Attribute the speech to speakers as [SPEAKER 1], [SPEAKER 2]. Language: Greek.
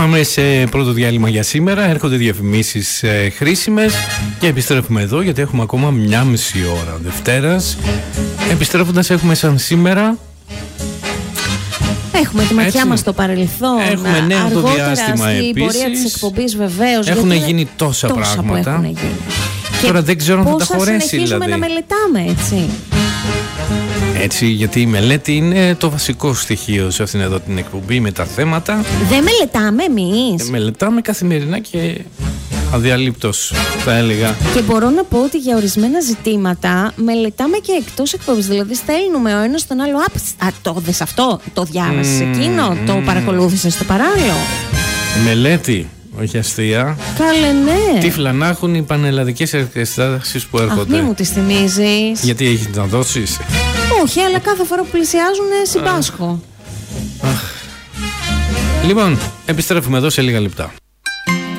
[SPEAKER 1] Πάμε σε πρώτο διάλειμμα για σήμερα. Έρχονται διαφημίσεις χρήσιμες και επιστρέφουμε εδώ γιατί έχουμε ακόμα μια μισή ώρα Δευτέρας. Επιστρέφοντας έχουμε σαν σήμερα.
[SPEAKER 2] Έχουμε τη ματιά μας στο παρελθόν.
[SPEAKER 1] Έχουμε νέο το διάστημα επίσης.
[SPEAKER 2] Στην πορεία της εκπομπής βεβαίως.
[SPEAKER 1] Έχουν γίνει τόσα πράγματα.
[SPEAKER 2] Έχουν γίνει.
[SPEAKER 1] Τώρα δεν ξέρω αν θα τα χωρέσει.
[SPEAKER 2] Πώς θα συνεχίσουμε να μελετάμε, έτσι.
[SPEAKER 1] Έτσι, γιατί η μελέτη είναι το βασικό στοιχείο σε αυτήν εδώ την εκπομπή με τα θέματα.
[SPEAKER 2] Δεν μελετάμε εμείς.
[SPEAKER 1] Μελετάμε καθημερινά και αδιαλείπτος, θα έλεγα.
[SPEAKER 2] Και μπορώ να πω ότι για ορισμένα ζητήματα μελετάμε και εκτός εκπομπής. Δηλαδή, στέλνουμε ο ένας τον άλλο. Το δες αυτό, το διάβασες εκείνο, το παρακολούθησες στο παράλληλο.
[SPEAKER 1] Μελέτη. Όχι αστεία.
[SPEAKER 2] Καλέ, ναι.
[SPEAKER 1] Τύφλα να έχουν οι πανελλαδικές εξετάσεις που έρχονται.
[SPEAKER 2] Αχ, μη μου τις θυμίζεις.
[SPEAKER 1] Γιατί έχεις να δώσεις?
[SPEAKER 2] Όχι, αλλά κάθε φορά που πλησιάζουν συμπάσχω.
[SPEAKER 1] Λοιπόν, επιστρέφουμε εδώ σε λίγα λεπτά.